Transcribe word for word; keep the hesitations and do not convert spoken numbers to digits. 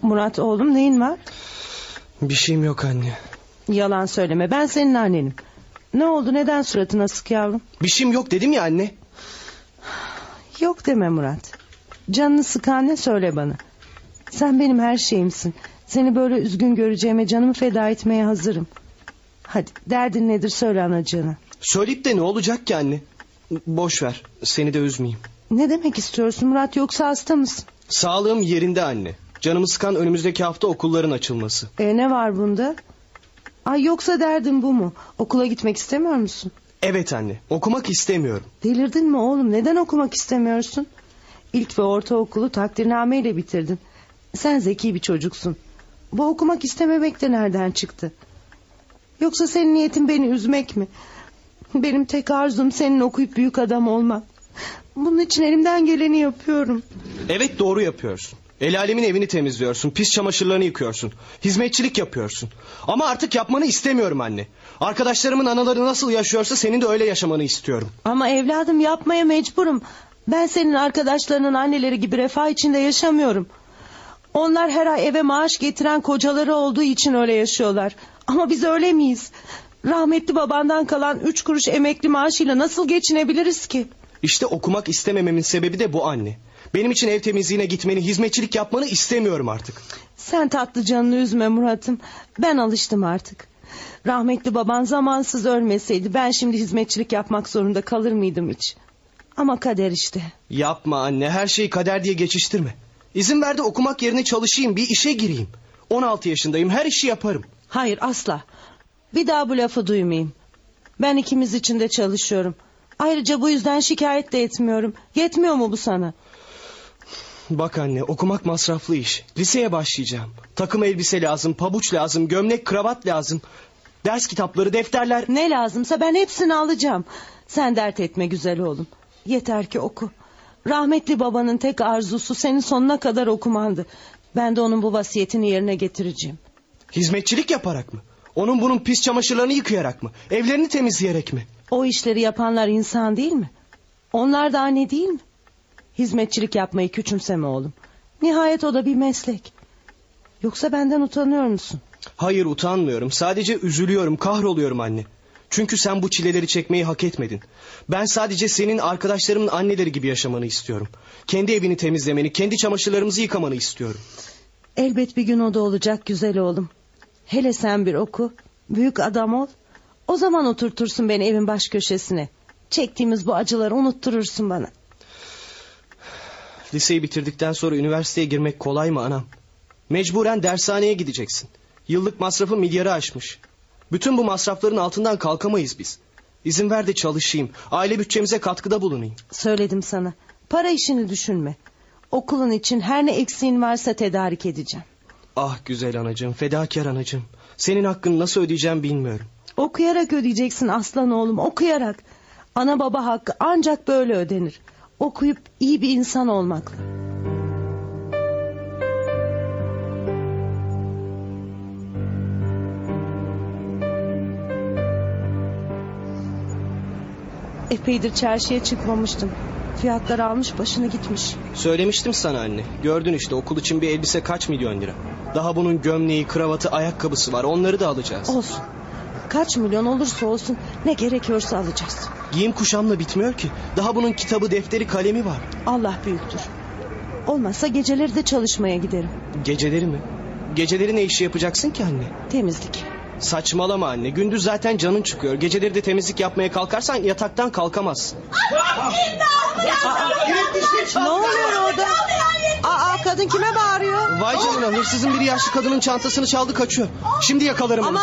Murat oğlum, neyin var? Bir şeyim yok anne. Yalan söyleme, ben senin annenim. Ne oldu, neden suratın asık yavrum? Bir şeyim yok dedim ya anne. Yok deme Murat. Canını sıkan ne, söyle bana. Sen benim her şeyimsin. Seni böyle üzgün göreceğime canımı feda etmeye hazırım. Hadi, derdin nedir, söyle anacığına. Söyleyip de ne olacak ki anne? Boş ver, seni de üzmeyeyim. Ne demek istiyorsun Murat, yoksa hasta mısın? Sağlığım yerinde anne. Canımı sıkan önümüzdeki hafta okulların açılması. E ne var bunda? Ay, yoksa derdin bu mu? Okula gitmek istemiyor musun? Evet anne, okumak istemiyorum. Delirdin mi oğlum, neden okumak istemiyorsun? İlk ve ortaokulu takdirnameyle bitirdin. Sen zeki bir çocuksun. Bu okumak istememek de nereden çıktı? Yoksa senin niyetin beni üzmek mi? Benim tek arzum senin okuyup büyük adam olmak. Bunun için elimden geleni yapıyorum. Evet, doğru yapıyorsun. El alemin evini temizliyorsun, pis çamaşırlarını yıkıyorsun, hizmetçilik yapıyorsun. Ama artık yapmanı istemiyorum anne. Arkadaşlarımın anaları nasıl yaşıyorsa senin de öyle yaşamanı istiyorum. Ama evladım, yapmaya mecburum. Ben senin arkadaşlarının anneleri gibi refah içinde yaşamıyorum. Onlar her ay eve maaş getiren kocaları olduğu için öyle yaşıyorlar. Ama biz öyle miyiz? Rahmetli babandan kalan üç kuruş emekli maaşıyla nasıl geçinebiliriz ki? İşte okumak istemememin sebebi de bu anne. Benim için ev temizliğine gitmeni, hizmetçilik yapmanı istemiyorum artık. Sen tatlı canını üzme Murat'ım. Ben alıştım artık. Rahmetli baban zamansız ölmeseydi ben şimdi hizmetçilik yapmak zorunda kalır mıydım hiç? Ama kader işte. Yapma anne, her şeyi kader diye geçiştirme. İzin ver de okumak yerine çalışayım, bir işe gireyim. on altı yaşındayım, her işi yaparım. Hayır, asla. Bir daha bu lafı duymayayım. Ben ikimiz için de çalışıyorum. Ayrıca bu yüzden şikayet de etmiyorum. Yetmiyor mu bu sana? Bak anne, okumak masraflı iş. Liseye başlayacağım. Takım elbise lazım, pabuç lazım, gömlek, kravat lazım. Ders kitapları, defterler... Ne lazımsa ben hepsini alacağım. Sen dert etme güzel oğlum. Yeter ki oku. Rahmetli babanın tek arzusu senin sonuna kadar okumandı. Ben de onun bu vasiyetini yerine getireceğim. Hizmetçilik yaparak mı? Onun bunun pis çamaşırlarını yıkayarak mı? Evlerini temizleyerek mi? O işleri yapanlar insan değil mi? Onlar da anne değil mi? Hizmetçilik yapmayı küçümseme oğlum. Nihayet o da bir meslek. Yoksa benden utanıyor musun? Hayır, utanmıyorum. Sadece üzülüyorum, kahroluyorum anne. Çünkü sen bu çileleri çekmeyi hak etmedin. Ben sadece senin arkadaşlarımın anneleri gibi yaşamanı istiyorum. Kendi evini temizlemeni, kendi çamaşırlarımızı yıkamanı istiyorum. Elbet bir gün o da olacak güzel oğlum. Hele sen bir oku, büyük adam ol. O zaman oturtursun beni evin baş köşesine. Çektiğimiz bu acıları unutturursun bana. Liseyi bitirdikten sonra üniversiteye girmek kolay mı anam? Mecburen dershaneye gideceksin. Yıllık masrafı milyarı aşmış. Bütün bu masrafların altından kalkamayız biz. İzin ver de çalışayım. Aile bütçemize katkıda bulunayım. Söyledim sana. Para işini düşünme. Okulun için her ne eksiğin varsa tedarik edeceğim. Ah güzel anacığım, fedakar anacığım. Senin hakkını nasıl ödeyeceğim bilmiyorum. Okuyarak ödeyeceksin aslan oğlum, okuyarak. Ana baba hakkı ancak böyle ödenir. Okuyup iyi bir insan olmakla. Epeydir çarşıya çıkmamıştım. Fiyatlar almış başını gitmiş. Söylemiştim sana anne. Gördün işte, okul için bir elbise kaç milyon lira. Daha bunun gömleği, kravatı, ayakkabısı var. Onları da alacağız. Olsun. Kaç milyon olursa olsun ne gerekiyorsa alacağız. Giyim kuşamla bitmiyor ki. Daha bunun kitabı, defteri, kalemi var. Allah büyüktür. Olmazsa geceleri de çalışmaya giderim. Geceleri mi? Geceleri ne işi yapacaksın ki anne? Temizlik. Saçmalama anne. Gündüz zaten canın çıkıyor. Geceleri de temizlik yapmaya kalkarsan yataktan kalkamazsın. Ne oluyor orada? Aa, kadın kime bağırıyor? Vay canına, hırsızın biri yaşlı kadının çantasını çaldı, kaçıyor. Şimdi yakalarım onu.